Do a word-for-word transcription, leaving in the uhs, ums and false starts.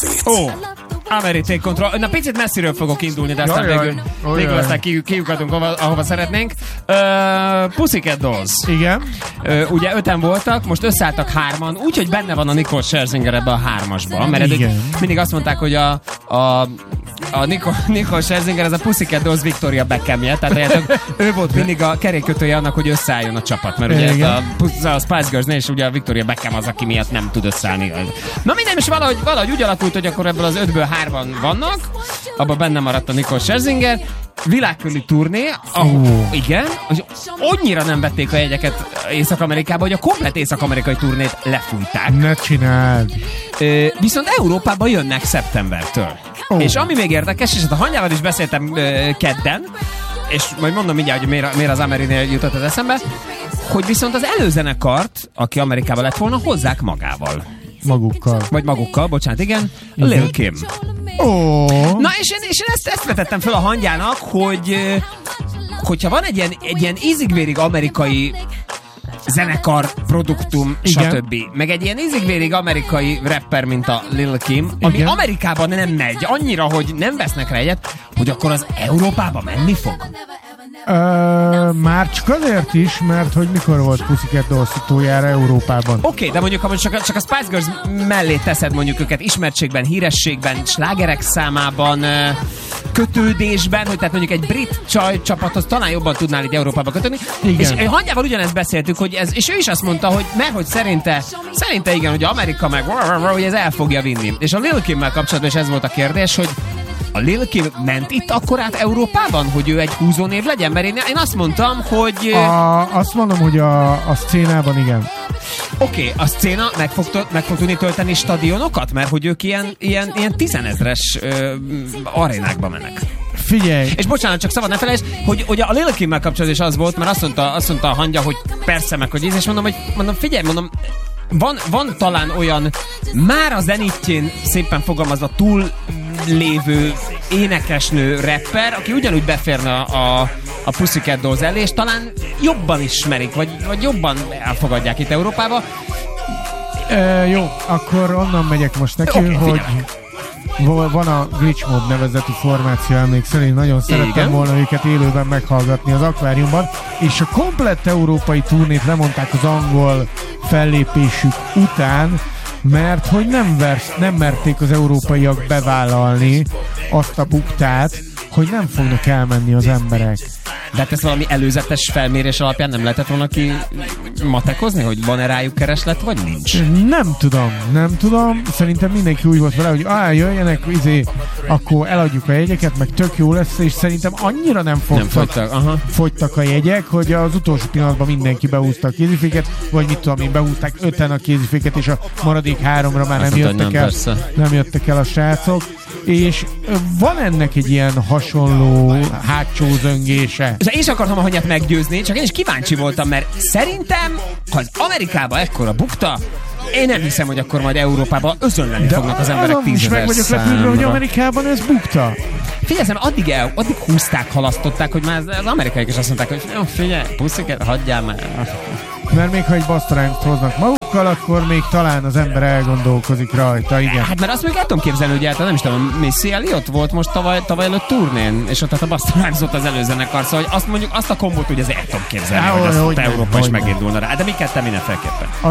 Spirit. Ó, American Control. Na, picit messziről fogok indulni, de aztán Jaj, végül, jaj, végül jaj. aztán ki, kiukatunk, ahova, ahova szeretnénk. Uh, Pussycat Dolls. Igen. Uh, ugye öten voltak, most összeálltak hárman, úgyhogy benne van a Nicole Scherzinger ebbe a hármasba. Mert eddig mindig azt mondták, hogy a, a a Nicole, Nicole Scherzinger, ez a Pussycat Dolls Victoria Beckhamje, tehát ő volt mindig a kerékkötője annak, hogy összeálljon a csapat, mert ugye a, a Spice Girls-nél is ugye a Victoria Beckham az, aki miatt nem tud összeállni. Na minden, és valahogy, valahogy úgy alakult, hogy akkor ebből az ötből hárman vannak, abban benne maradt a Nicole Scherzinger, világkörüli turné, ahol, oh. igen, annyira nem vették a jegyeket Észak-Amerikába, hogy a komplet észak-amerikai turnét lefújták. Ne csináld! Ö, viszont Európába jönnek szeptembertől. Oh. És ami még érdekes, és hát a Hanyával is beszéltem ö, kedden, és majd mondom mindjárt, hogy miért, miért az Amerinél jutott az eszembe, hogy viszont az előzenekart, aki Amerikában lett volna, hozzák magával. Magukkal. Vagy magukkal, bocsánat, igen. A Lil Kim. Oh. Na, és én, és én ezt, ezt vetettem fel a Hangyának, hogy hogyha van egy ilyen, egy ilyen ízig-vérig amerikai zenekar, produktum, igen. stb. Meg egy ilyen ízig-vérig amerikai rapper, mint a Lil Kim, ami igen. Amerikában nem megy, annyira, hogy nem vesznek rá egyet, hogy akkor az Európába menni fog? Ö, már csak azért is, mert hogy mikor volt Pussycat Dolls utoljára Európában. Oké, okay, de mondjuk, ha csak, csak a Spice Girls mellé teszed mondjuk őket ismertségben, hírességben, slágerek számában, kötődésben, hogy tehát mondjuk egy brit csaj csapathoz talán jobban tudnál itt Európába kötődni. Igen. És Hangyával ugyanezt beszéltük, hogy ez, és ő is azt mondta, hogy mert hogy szerinte, szerinte igen, hogy Amerika meg, hogy ez el fogja vinni. És a Lil Kimmel kapcsolatban is ez volt a kérdés, hogy a Lil Kim ment itt akkor át Európában, hogy ő egy húzónév legyen? Mert én, én azt mondtam, hogy... A, azt mondom, hogy a, a szcénában igen. Oké, okay, a szcéna meg fog, tö- meg fog tudni tölteni stadionokat? Mert hogy ők ilyen, ilyen, ilyen tizenezres ö, arénákba mennek. Figyelj! És bocsánat, csak szabad ne felejtsd, hogy, hogy a Lil Kimmel kapcsolatban is az volt, mert azt mondta, azt mondta a Hangya, hogy persze meg, hogy íz, és mondom, hogy mondom, figyelj, mondom, van, van talán olyan már a zenitjén szépen fogalmazva túl lévő énekesnő rapper, aki ugyanúgy beférne a, a Pussycat Dolls elé, és talán jobban ismerik, vagy, vagy jobban elfogadják itt Európába. E, jó, akkor onnan megyek most neki, okay, hogy van a Glitch Mob nevezetű formáció, emlékszel, én nagyon szerettem igen. volna őket élőben meghallgatni az akváriumban, és a komplett európai turnét lemondták az angol fellépésük után, mert hogy nem, versz, nem merték az európaiak bevállalni azt a buktát, hogy nem fognak elmenni az emberek. De hát ezt valami előzetes felmérés alapján nem lehetett volna ki matekozni, hogy van-e rájuk kereslet, vagy nincs? Nem tudom, nem tudom. Szerintem mindenki úgy volt vele, hogy á, jöjjenek, izé, akkor eladjuk a jegyeket, meg tök jó lesz, és szerintem annyira nem fogytak, nem fogytak, aha. fogytak a jegyek, hogy az utolsó pillanatban mindenki behúzta a kéziféket, vagy mit tudom én, behúzták öten a kéziféket, és a maradék háromra már nem jöttek, nem, el, nem jöttek el a srácok. És van ennek egy ilyen hasonló hátsó zöngése. És én is akartam a Hanyát meggyőzni, csak én is kíváncsi voltam, mert szerintem, ha az Amerikában ekkora bukta, én nem hiszem, hogy akkor majd Európában özönleni de fognak az emberek tízezer meg vagyok lepődve, hogy Amerikában ez bukta. Figyelj, addig, el, addig húzták, halasztották, hogy már az amerikaiak is azt mondták, hogy jó, figyelj, Pussycat, hagyjál már. Mert még ha egy basztoránkt hoznak magukkal, akkor még talán az ember elgondolkozik rajta, igen. Hát mert azt még el tudom képzelni, hogy hát nem is tudom, Missy Elliott volt most tavaly, tavaly előtt turnén, és ott hát a basztoránzott az előzenekar, szóval hogy azt mondjuk, azt a kombót ugye az el tudom képzelni, Há, hogy azt Európa is megindulna rá. De mi ketten mindenféleképpen.